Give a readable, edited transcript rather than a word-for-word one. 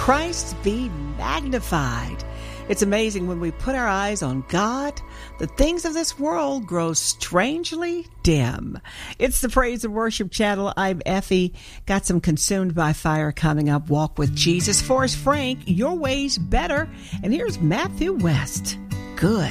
Christ be magnified. It's amazing when we put our eyes on God, the things of this world grow strangely dim. It's the Praise and Worship Channel. I'm Effie. Got some Consumed by Fire coming up. Walk with Jesus. Forrest Frank, Your Way's Better. And here's Matthew West. Good.